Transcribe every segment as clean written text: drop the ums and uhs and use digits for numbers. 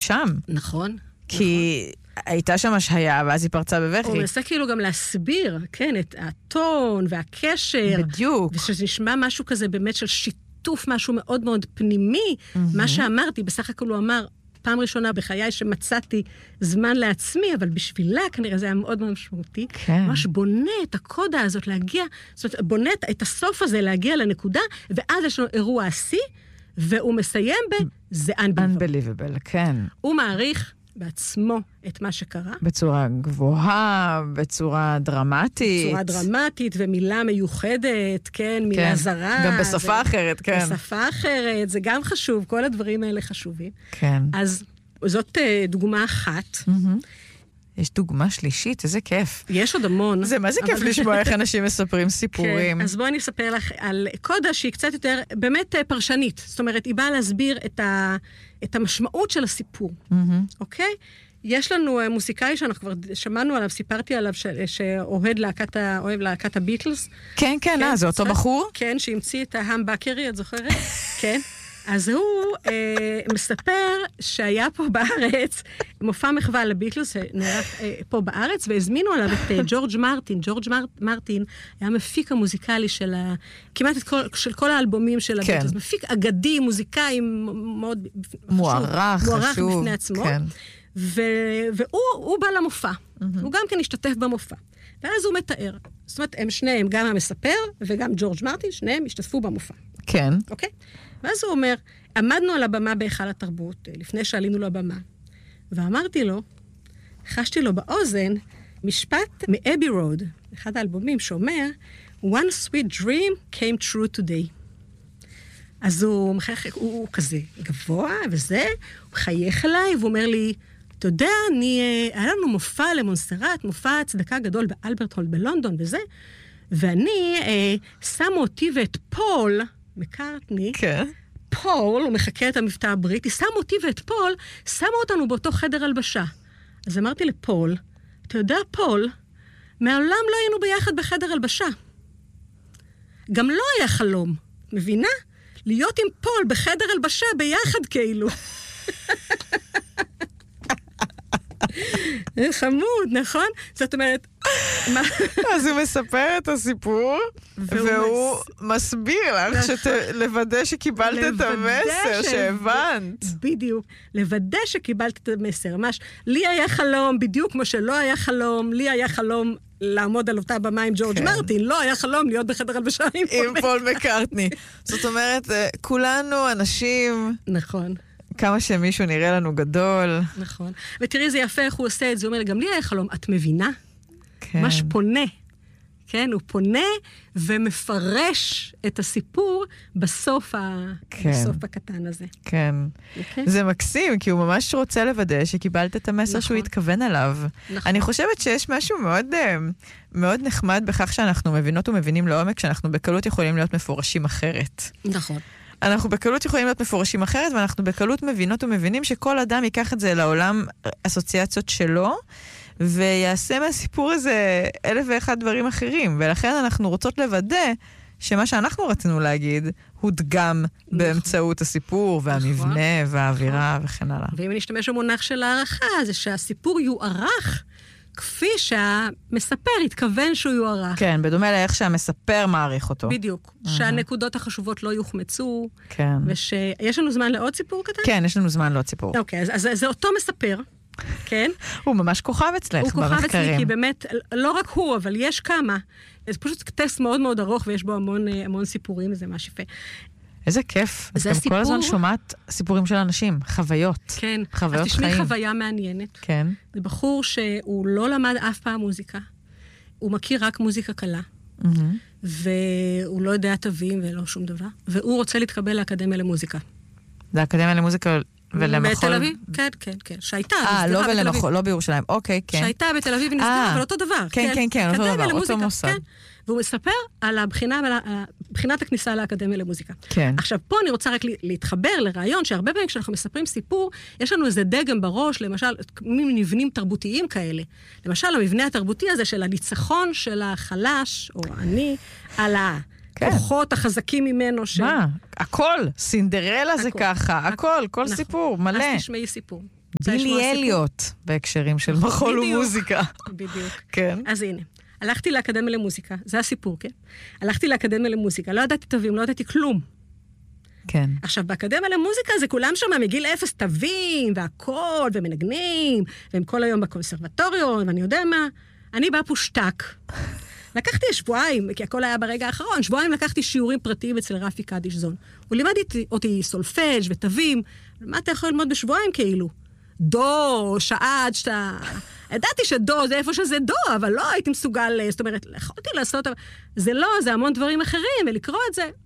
שם. נכון. כי הייתה שם השהיה, ואז היא פרצה בבכי. הוא מנסה כאילו גם להסביר, כן, את הטון והקשר. בדיוק. ושנשמע משהו כזה באמת של שיתוף, משהו מאוד מאוד פנימי. מה שאמרתי, בסך הכל הוא אמר, פעם ראשונה בחיי שמצאתי זמן לעצמי, אבל בשבילה כנראה זה היה מאוד מאוד משמעותי. כן. ממש בונה את הקודה הזאת להגיע, זאת אומרת, בונה את הסוף הזה להגיע לנקודה, ואז יש לו אירוע עשי, והוא מסיים זה unbelievable, כן. הוא מעריך בעצמו את מה שקרה. בצורה גבוהה, בצורה דרמטית. בצורה דרמטית, ומילה מיוחדת, כן, מילה זרה. גם בשפה אחרת, כן. בשפה אחרת, זה גם חשוב, כל הדברים האלה חשובים. כן. אז זאת דוגמה אחת. יש דוגמה שלישית, איזה כיף. יש עוד המון. זה מה זה כיף לשמוע איך אנשים מספרים סיפורים. כן, אז בואי אני אספר לך על קודה שהיא קצת יותר, באמת פרשנית. זאת אומרת, היא באה להסביר את המשמעות של הסיפור. אוקיי? יש לנו מוסיקאי שאנחנו כבר שמענו עליו, סיפרתי עליו, שאוהב להקת הביטלס. כן, כן, זה אותו בחור? כן, שהמציא את ההמבקרי, את זוכרת? כן. אז הוא מספר שהיה פה בארץ מופע מחווה לביטלס, שנערך פה בארץ, והזמינו עליו את ג'ורג' מרטין. ג'ורג' מרטין היה מפיק המוזיקלי כמעט של כל האלבומים של הביטלס. מפיק אגדי, מוזיקאי מאוד מוערך, חשוב. בפני עצמו. והוא בא למופע. הוא גם כן השתתף במופע. ואז הוא מתאר. זאת אומרת, הם שניהם, גם המספר וגם ג'ורג' מרטין, שניהם השתתפו במופע. כן. אוקיי? ואז הוא אומר, עמדנו על הבמה בהיכל התרבות, לפני שעלינו לבמה, ואמרתי לו, חשתי לו באוזן, משפט מאבי רוד, אחד האלבומים שאומר, One sweet dream came true today. אז הוא כזה גבוה וזה, הוא מחייך אליי, והוא אומר לי, אתה יודע, היה לנו מופע למונסרט, מופע צדקה גדול באלברט הול בלונדון וזה, ואני שמו אותי ואת פול, מקארטני, כן. פול, הוא מחכה את המבטא הבריטי, שמו אותי ואת פול, שמו אותנו באותו חדר הלבשה. אז אמרתי לפול, אתה יודע, פול, מעולם לא היינו ביחד בחדר הלבשה. גם לא היה חלום, מבינה? להיות עם פול בחדר הלבשה ביחד כאילו. חמוד, נכון? זאת אומרת... אז הוא מספר את הסיפור, והוא מסביר לך לוודא שקיבלת את המסר שהבנת. בדיוק. לוודא שקיבלת את המסר. ממש, לי היה חלום, בדיוק כמו שלא היה חלום, לי היה חלום לעמוד על אותה במה עם ג'ורג' מרטין, לא היה חלום להיות בחדר הלבשה עם פול מקארטני. זאת אומרת, כולנו אנשים... נכון. כמה שמישהו נראה לנו גדול. נכון. ותראי, זה יפה איך הוא עושה את זה. הוא אומר, גם לי היה חלום, את מבינה? כן. ממש פונה. כן, הוא פונה ומפרש את הסיפור בסוף הקטן הזה. כן. זה מקסים, כי הוא ממש רוצה לוודא שקיבלת את המסר שהוא התכוון עליו. אני חושבת שיש משהו מאוד נחמד בכך שאנחנו מבינות ומבינים לעומק, שאנחנו בקלות יכולים להיות מפורשים אחרת. נכון. אנחנו בקלות יכולים להיות מפורשים אחרת, ואנחנו בקלות מבינות ומבינים שכל אדם ייקח את זה לעולם אסוציאציות שלו, ויעשה מהסיפור הזה 1,001 דברים אחרים, ולכן אנחנו רוצות לוודא שמה שאנחנו רצינו להגיד, הודגם באמצעות הסיפור, והמבנה, והאווירה, וכן הלאה. ואם נשתמש במונח של הערכה, זה שהסיפור יוערך, כפי שהמספר התכוון שהוא יוערך. כן, בדומה לאיך שהמספר מעריך אותו. בדיוק. שהנקודות החשובות לא יוחמצו. כן. יש לנו זמן לעוד סיפור קטן? כן, יש לנו זמן לעוד סיפור. אוקיי, אז זה אותו מספר, כן? הוא ממש כוכב אצלך במחקרים. הוא כוכב אצלי, כי באמת, לא רק הוא, אבל יש כמה. זה פשוט טקסט מאוד מאוד ארוך, ויש בו המון סיפורים, וזה ממש יפה. איזה כיף. זה סיפור... כל הזמן שומעת סיפורים של אנשים, חוויות. כן. חוויות אז תשמעי חוויה מעניינת. כן. זה בחור שהוא לא למד אף פעם מוזיקה. הוא מכיר רק מוזיקה קלה. והוא לא יודע תווים ולא שום דבר. והוא רוצה להתקבל לאקדמיה למוזיקה. לאקדמיה למוזיקה ולמחול? בתל אביב, כן, כן, כן. שהייתה, לא ולמחול, לא בירושלים. אוקיי, כן. שהייתה בתל אביב ונסגרה, אבל אותו דבר. כן, כן, כן, אותו דבר, אותו מוסד. והוא מספר על בחינת הכניסה לאקדמיה למוזיקה. כן. עכשיו, פה אני רוצה רק להתחבר לרעיון, שהרבה פעמים כשאנחנו מספרים סיפור, יש לנו איזה דגם בראש, למשל, מבנים תרבותיים כאלה. למשל, המבנה התרבותי הזה של הניצחון של החלש, או אני, על הכוחות החזקים ממנו. מה? הכל. סינדרלה זה ככה. הכל, כל סיפור, מלא. אז תשמעי סיפור. בילי אליוט, בהקשרים של מחול ומוזיקה. בדיוק. כן. אז הנה, הלכתי לאקדמיה למוזיקה, זה הסיפור, כן? הלכתי לאקדמיה למוזיקה, לא ידעתי תווים, לא ידעתי כלום. כן. עכשיו, באקדמיה למוזיקה זה כולם שם מגיל 0 תווים, והכל, ומנגנים, והם כל היום בקונסרבטוריון, ואני יודע מה, אני באה פושטק. לקחתי שבועיים, כי הכל היה ברגע האחרון, שבועיים לקחתי שיעורים פרטיים אצל רפי קדישזון. הוא לימד אותי סולפג' ותווים, מה אתה יכול ללמוד בשבועיים כאילו? דו, שעד, שאתה... ידעתי שדו זה איפה שזה דו, אבל לא הייתי מסוגל, זאת אומרת, יכולתי לעשות, אבל זה לא, זה המון דברים אחרים, ולקרוא את זה.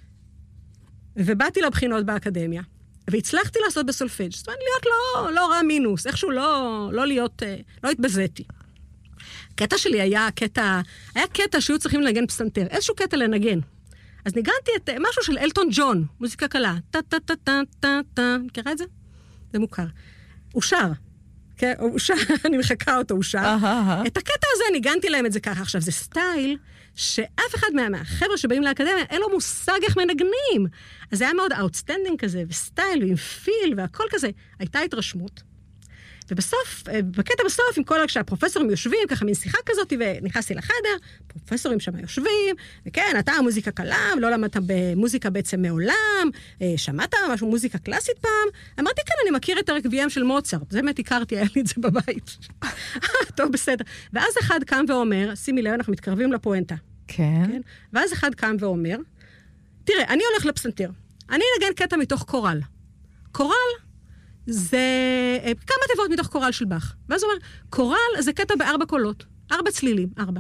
ובאתי לבחינות באקדמיה, והצלחתי לעשות בסולפג', זאת אומרת, להיות לא רע מינוס, איכשהו לא להיות, לא התבזיתי. הקטע שלי היה קטע שהיו צריכים לנגן פסנתר, איזשהו קטע לנגן. אז ניגנתי את משהו של אלטון ג'ון, מוזיקה קלה, טה-טה-טה-טה-טה, מכירה את זה? זה מוכר. הוא שר. כן, הוא שר, אני מחכה אותו, הוא שר. את הקטע הזה ניגנתי להם את זה ככה. עכשיו, זה סטייל שאף אחד מהחבר'ה שבאים לאקדמיה, אין לו מושג איך מנגנים. אז זה היה מאוד אאוטסטנדינג כזה, וסטייל, ועם פיל, והכל כזה. הייתה התרשמות. ובסוף, בקטע בסוף, עם כל כשהפרופסורים יושבים, ככה מין שיחה כזאת, ונכנסתי לחדר, פרופסורים שם יושבים, וכן, אתה מוזיקה קלה, לא למדת במוזיקה בעצם מעולם, שמעת משהו מוזיקה קלאסית פעם? אמרתי, כן, אני מכיר את הרקביים של מוצרט, זה באמת הכרתי, היה לי את זה בבית. טוב, בסדר. ואז אחד קם ואומר, שימי לב, אנחנו מתקרבים לפואנטה. כן. ואז אחד קם ואומר, תראה, אני הולך לפסנתר, אני נגן קטע מתוך קורל. קורל זה כמה תיבות מתוך קורל של באך. ואז הוא אומר, קורל זה קטע ב4 קולות. 4 צלילים, 4.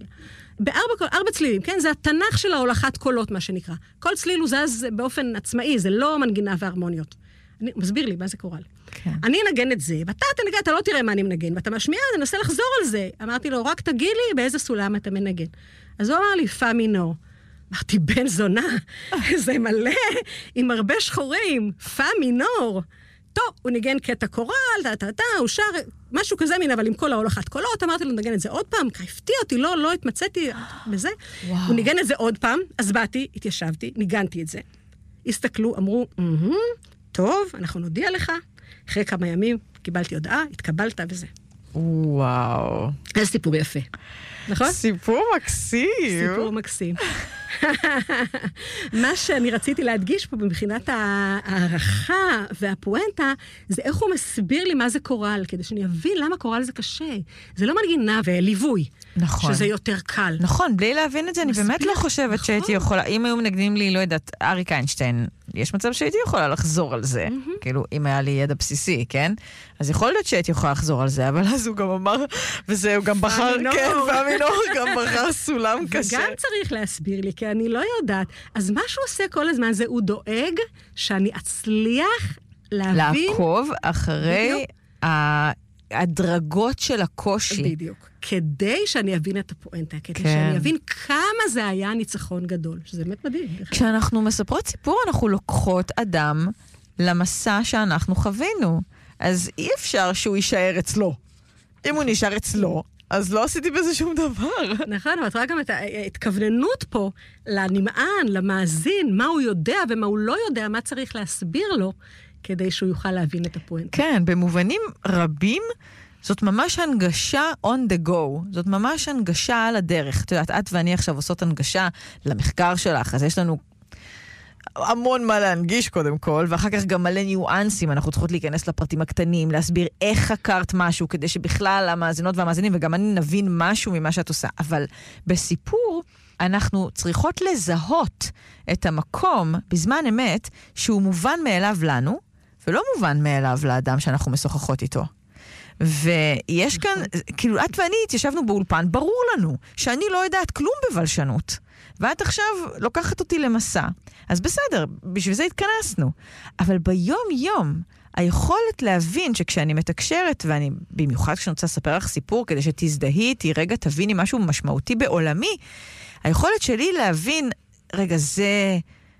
ב4 צלילים, כן? זה התנ"ך של ההולכת קולות, מה שנקרא. כל צליל הוא זז באופן עצמאי, זה לא מנגינה והרמוניות. מסביר לי, מה זה קורל? כן. אני אנגן את זה, ואתה תנגן, אתה לא תראה מה אני מנגן, ואתה משמיע, אני אנסה לחזור על זה. אמרתי לו, רק תגיד לי באיזה סולם אתה מנגן. אז הוא אמר לי, פה מינור. אמרתי, בן זונה, זה מלא, עם הרבה שחורים, פה מינור. טוב, הוא ניגן קטע קורל, הוא שר, משהו כזה מן, אבל עם כל ההולכת קולות, אמרתי לו, נגן את זה עוד פעם, הפתיע אותי, לא התמצאתי בזה. הוא ניגן את זה עוד פעם, אז באתי, התיישבתי, ניגנתי את זה. הסתכלו, אמרו, טוב, אנחנו נודיע לך. אחרי כמה ימים קיבלתי הודעה, התקבלת וזה. וואו. זה סיפור יפה. נכון? סיפור מקסים. סיפור מקסים. מה שאני רציתי להדגיש פה מבחינת הערכה והפואנטה, זה איך הוא מסביר לי מה זה קורל, כדי שאני אבין למה קורל זה קשה. זה לא מנגינה וליווי. נכון. שזה יותר קל. נכון, בלי להבין את זה, אני באמת לא חושבת שהייתי יכולה, אם היו מנגנים לי, לא יודעת, אריק איינשטיין, יש מצב שהייתי יכולה לחזור על זה. כאילו, אם היה לי ידע בסיסי, כן? אז יכול להיות שהייתי יכולה לחזור על זה, אבל אז הוא גם אמר, וזה, הוא גם בחר, כן, והמינור גם בחר סולם קשה. וגם צריך להסביר לי, כי אני לא יודעת. אז מה שהוא עושה כל הזמן זה, הוא דואג שאני אצליח להבין... לעקוב אחרי הדרגות של הקושי. בדיוק. כדי שאני אבין את הפואנטה, כדי שאני אבין כמה זה היה ניצחון גדול, שזה באמת מדהים. כשאנחנו מספרות סיפור, אנחנו לוקחות אדם למסע שאנחנו חווינו. אז אי אפשר שהוא יישאר אצלו. אם הוא נשאר אצלו, אז לא עשיתי בזה שום דבר. נכון, אבל תראה גם את ההתכווננות פה לנמען, למאזין, מה הוא יודע ומה הוא לא יודע, מה צריך להסביר לו, כדי שהוא יוכל להבין את הפואנטה. כן, במובנים רבים, זאת ממש הנגשה on the go. זאת ממש הנגשה על הדרך. את יודעת, את ואני עכשיו עושות הנגשה למחקר שלך, אז יש לנו המון מה להנגיש קודם כל, ואחר כך גם מלא ניואנסים. אנחנו צריכות להיכנס לפרטים הקטנים, להסביר איך חקרת משהו, כדי שבכלל המאזינות והמאזינים, וגם אני נבין משהו ממה שאת עושה. אבל בסיפור, אנחנו צריכות לזהות את המקום בזמן אמת, שהוא מובן מאליו לנו, ולא מובן מאליו לאדם שאנחנו משוחחות איתו. ויש כאן, כאילו את ואני התיישבנו באולפן, ברור לנו שאני לא יודעת כלום בבלשנות. ואת עכשיו לוקחת אותי למסע. אז בסדר, בשביל זה התכנסנו. אבל ביום יום, היכולת להבין שכשאני מתקשרת, ואני במיוחד כשאני רוצה לספר לך סיפור, כדי שתזדהי, רגע תביני משהו משמעותי בעולמי, היכולת שלי להבין, רגע,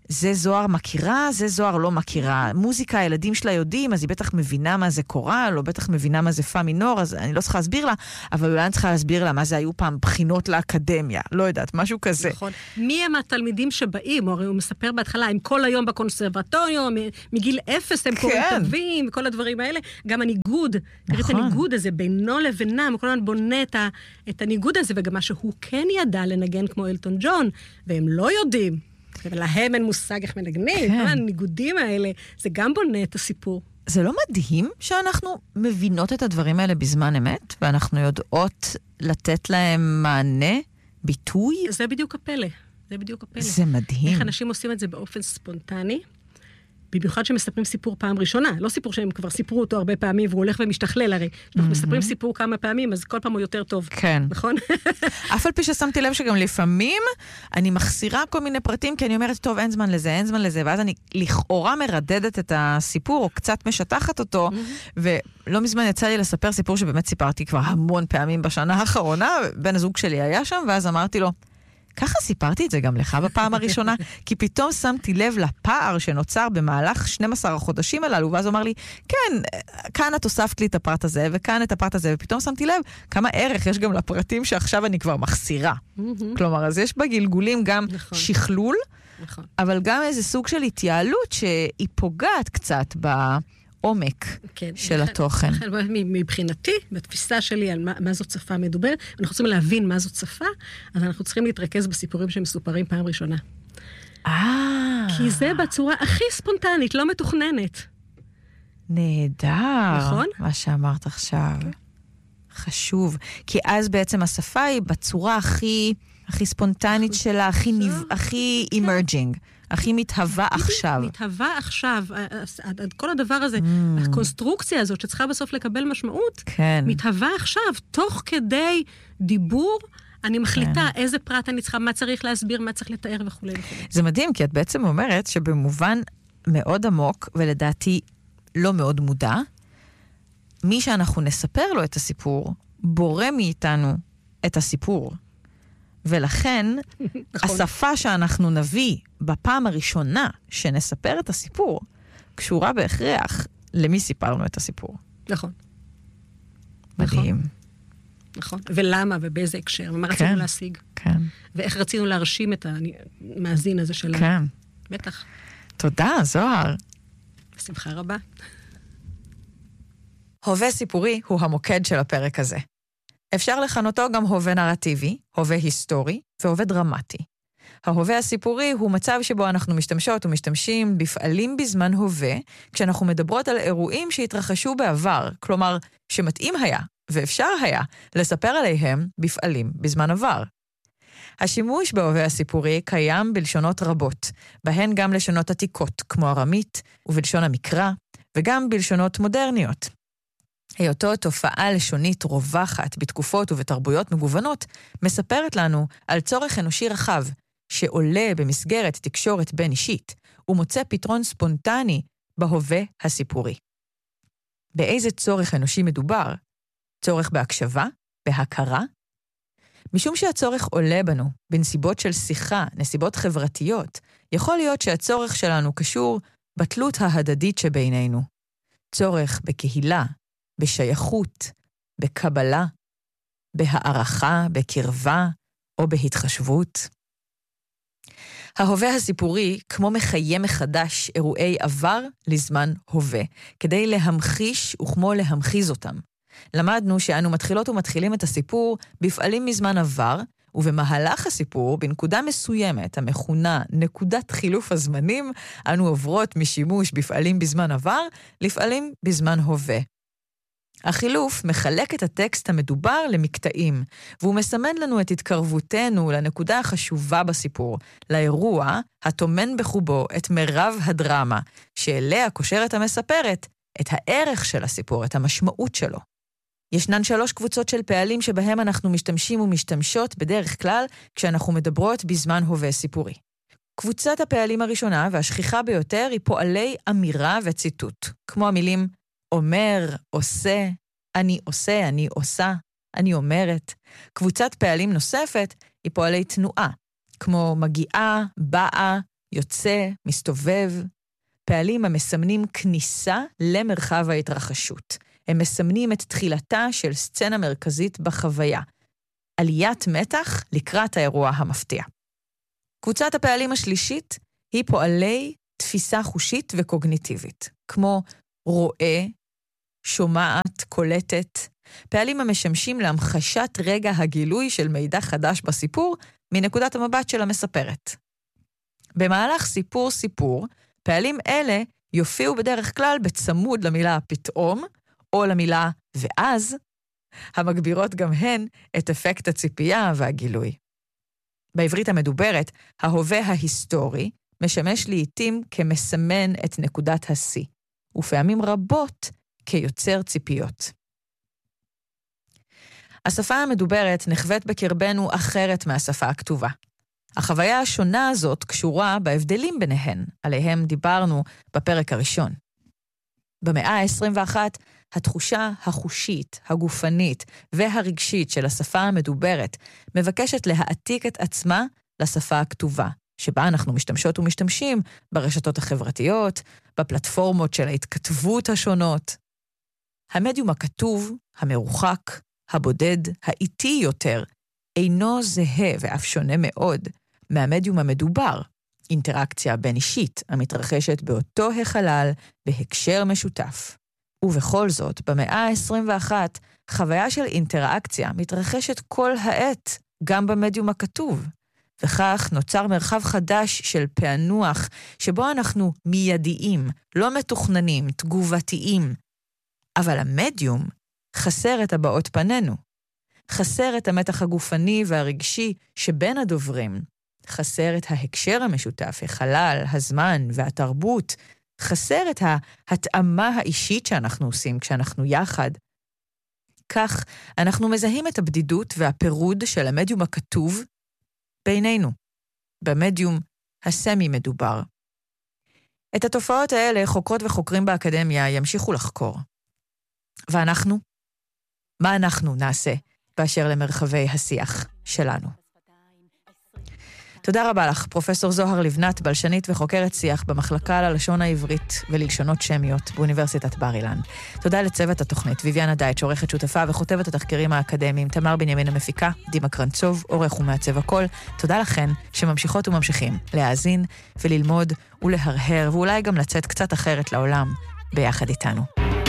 זה זוהר מכירה, זה זוהר לא מכירה. מוזיקה, הילדים שלה יודעים, אז היא בטח מבינה מה זה קורל, או בטח מבינה מה זה פה מינור, אז אני לא צריכה להסביר לה, אבל אולי אני צריכה להסביר לה מה זה היו פעם בחינות לאקדמיה. לא יודעת, משהו כזה. נכון. מי הם התלמידים שבאים? הרי הוא מספר בהתחלה, הם כל היום בקונסרבטוריום, מגיל 0 הם קוראים טובים, וכל הדברים האלה. גם הניגוד, תראי את הניגוד הזה בינו לבינם, הוא כל הזמן בונה את הניגוד הזה, וגם מה שהוא כן ידע לנגן כמו אלטון ג'ון, והם לא יודעים. ולהם אין מושג איך מנגנים. כן. הניגודים האלה, זה גם בונה את הסיפור. זה לא מדהים שאנחנו מבינות את הדברים האלה בזמן אמת, ואנחנו יודעות לתת להם מענה, ביטוי? זה בדיוק הפלא. זה בדיוק הפלא. זה מדהים. איך אנשים עושים את זה באופן ספונטני, במיוחד שמספרים סיפור פעם ראשונה. לא סיפור שהם כבר סיפרו אותו הרבה פעמים, והוא הולך ומשתכלל הרי. אנחנו מספרים סיפור כמה פעמים, אז כל פעם הוא יותר טוב. כן. נכון? אף על פי ששמתי לב שגם לפעמים אני מחסירה כל מיני פרטים, כי אני אומרת, טוב, אין זמן לזה, אין זמן לזה, ואז אני לכאורה מרדדת את הסיפור, או קצת משטחת אותו, ולא מזמן יצא לי לספר סיפור שבאמת סיפרתי כבר המון פעמים בשנה האחרונה, בן הזוג שלי היה שם, ואז אמרתי לו, ככה סיפרתי את זה גם לך בפעם הראשונה, כי פתאום שמתי לב לפער שנוצר במהלך 12 החודשים הללו, ואז הוא אמר לי, כן, כאן את הוספת לי את הפרט הזה, וכאן את הפרט הזה, ופתאום שמתי לב כמה ערך יש גם לפרטים שעכשיו אני כבר מחסירה. כלומר, אז יש בגלגולים גם שכלול, אבל גם איזה סוג של התייעלות שהיא פוגעת קצת עומק של התוכן. מבחינתי, בתפיסה שלי על מה זאת שפה מדוברת, אנחנו רוצים להבין מה זאת שפה, אז אנחנו צריכים להתרכז בסיפורים שמסופרים פעם ראשונה. כי זה בצורה הכי ספונטנית, לא מתוכננת. נהדר. נכון? מה שאמרת עכשיו. חשוב. כי אז בעצם השפה היא בצורה הכי ספונטנית שלה, הכי emerging. הכי מתהווה עכשיו. מתהווה עכשיו. כל הדבר הזה, הקונסטרוקציה הזאת שצריכה בסוף לקבל משמעות, מתהווה עכשיו, תוך כדי דיבור, אני מחליטה איזה פרט אני צריכה, מה צריך להסביר, מה צריך לתאר וכו'. זה מדהים, כי את בעצם אומרת שבמובן מאוד עמוק, ולדעתי לא מאוד מודע, מי שאנחנו נספר לו את הסיפור, בורא מאיתנו את הסיפור. ולכן, השפה שאנחנו נביא בפעם הראשונה שנספר את הסיפור, קשורה בהכרח למי סיפרנו את הסיפור. נכון. מדהים. נכון. ולמה ובאיזה הקשר, ומה רצינו להשיג. כן. ואיך רצינו להרשים את המאזין הזה שלנו. כן. בטח. תודה, זוהר. בשמחה רבה. הווה סיפורי הוא המוקד של הפרק הזה. אפשר לכנותו גם הווה נרטיבי, הווה היסטורי והווה דרמטי. ההווה הסיפורי הוא מצב שבו אנחנו משתמשות ומשתמשים בפעלים בזמן הווה, כשאנחנו מדברות על אירועים שהתרחשו בעבר, כלומר שמתאים היה ואפשר היה לספר עליהם בפעלים בזמן עבר. השימוש בהווה הסיפורי קיים בלשונות רבות, בהן גם לשונות עתיקות כמו ארמית ובלשון המקרא, וגם בלשונות מודרניות. היותו תופעה לשונית רווחת בתקופות ובתרבויות מגוונות, מספרת לנו על צורך אנושי רחב, שעולה במסגרת תקשורת בין אישית, ומוצא פתרון ספונטני בהווה הסיפורי. באיזה צורך אנושי מדובר? צורך בהקשבה? בהכרה? משום שהצורך עולה בנו, בנסיבות של שיחה, נסיבות חברתיות, יכול להיות שהצורך שלנו קשור בתלות ההדדית שבינינו. צורך בקהילה, בשייכות, בקבלה, בהערכה, בקרבה או בהתחשבות. ההווה הסיפורי כמו מחיה מחדש אירועי עבר לזמן הווה, כדי להמחיש וכמו להמחיז אותם. למדנו שאנו מתחילות ומתחילים את הסיפור בפעלים מזמן עבר, ובמהלך הסיפור, בנקודה מסוימת, המכונה נקודת חילוף הזמנים, אנו עוברות משימוש בפעלים בזמן עבר לפעלים בזמן הווה. החילוף מחלק את הטקסט המדובר למקטעים, והוא מסמן לנו את התקרבותנו לנקודה החשובה בסיפור, לאירוע התומן בחובו את מרב הדרמה, שאליה קושרת המספרת את הערך של הסיפור, את המשמעות שלו. ישנן 3 קבוצות של פעלים שבהם אנחנו משתמשים ומשתמשות בדרך כלל כשאנחנו מדברות בזמן הווה סיפורי. קבוצת הפעלים הראשונה והשכיחה ביותר היא פועלי אמירה וציטוט, כמו המילים אומר, עושה, אני עושה, אני עושה, אני אומרת. קבוצת פעלים נוספת היא פועלי תנועה, כמו מגיעה, באה, יוצא, מסתובב. פעלים המסמנים כניסה למרחב ההתרחשות. הם מסמנים את תחילתה של סצנה מרכזית בחוויה. עליית מתח לקראת האירוע המפתיע. קבוצת הפעלים השלישית היא פועלי תפיסה חושית וקוגניטיבית, כמו רואה, שומעת, קולטת, פעלים המשמשים להמחשת רגע הגילוי של מידע חדש בסיפור מנקודת המבט של המספרת. במהלך סיפור, פעלים אלה יופיעו בדרך כלל בצמוד למילה פתאום, או למילה ואז, המגבירות גם הן את אפקט הציפייה והגילוי. בעברית המדוברת, ההווה ההיסטורי משמש לעתים כמסמן את נקודת השיא, ופעמים רבות כיוצר ציפיות. השפה המדוברת נחוות בקרבנו אחרת מהשפה הכתובה. החוויה השונה הזאת קשורה בהבדלים ביניהן, עליהם דיברנו בפרק הראשון. במאה ה-21, התחושה החושית, הגופנית והרגשית של השפה המדוברת מבקשת להעתיק את עצמה לשפה הכתובה, שבה אנחנו משתמשות ומשתמשים ברשתות החברתיות, בפלטפורמות של ההתכתבות השונות. המדיום הכתוב, המרוחק, הבודד, האיטי יותר, אינו זהה ואף שונה מאוד מהמדיום המדובר, אינטראקציה בין אישית המתרחשת באותו החלל בהקשר משותף. ובכל זאת, במאה ה-21, חוויה של אינטראקציה מתרחשת כל העת, גם במדיום הכתוב. וכך נוצר מרחב חדש של פענוח, שבו אנחנו מיידיים, לא מתוכננים, תגובתיים. אבל המדיום חסר את הבעות פנינו. חסר את המתח הגופני והרגשי שבין הדוברים. חסר את ההקשר המשותף, החלל, הזמן והתרבות. חסר את ההתאמה האישית שאנחנו עושים כשאנחנו יחד. כך אנחנו מזהים את הבדידות והפירוד של המדיום הכתוב בינינו, במדיום הסמי מדובר. את התופעות האלה חוקרות וחוקרים באקדמיה ימשיכו לחקור. ואנחנו? מה אנחנו נעשה באשר למרחבי השיח שלנו? תודה רבה לך, פרופסור זוהר לבנת, בלשנית וחוקרת שיח במחלקה ללשון העברית וללשונות שמיות באוניברסיטת בר אילן. תודה לצוות התוכנית, ויביאנה דייטש, עורכת שותפה וכותבת התחקירים האקדמיים, תמר בנימין המפיקה, דימה קרנצוב, עורך ומעצב הכל. תודה לכן שממשיכות וממשיכים להאזין וללמוד ולהרהר, ואולי גם לצאת קצת אחרת לעולם ביחד איתנו.